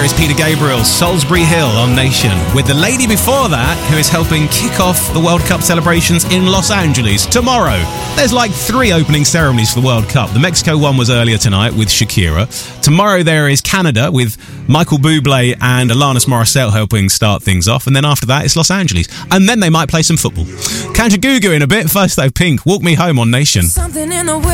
is Peter Gabriel, Salisbury Hill on Nation, with the lady before that who is helping kick off the World Cup celebrations in Los Angeles tomorrow. There's like 3 opening ceremonies for the World Cup. The Mexico one was earlier tonight with Shakira. Tomorrow there is Canada with Michael Bublé and Alanis Morissette helping start things off. And then after that, it's Los Angeles. And then they might play some football. Kanjagoogoo in a bit. First though, Pink, Walk Me Home on Nation. Something in the way